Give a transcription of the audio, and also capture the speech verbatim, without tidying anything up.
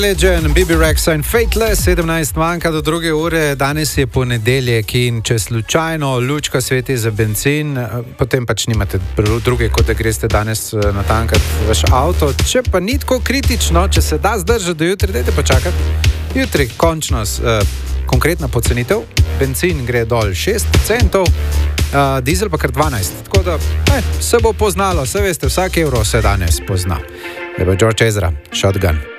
Religion, B B Rexa in Fateless, sedemnajst manjka do druge ure, danes je ponedeljek in če slučajno lučka sveti za bencin, potem pač nimate druge, kot da greste danes natankati vaš avto. Če pa ni tako kritično, če se da zdržati do jutri, dajte počakati. Jutri končno uh, konkretna pocenitev, bencin gre dol šest centov, uh, dizel pa kar dvanajst, tako da eh, se bo poznalo, se veste, vsak evro se danes pozna. Je pa George Ezra, Shotgun.